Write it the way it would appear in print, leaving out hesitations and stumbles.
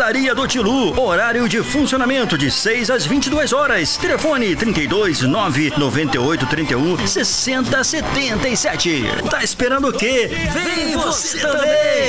Padaria do Tilu. Horário de funcionamento de 6 às 22 horas. Telefone 32 998 31 60 77. Tá esperando o quê? Vem você também!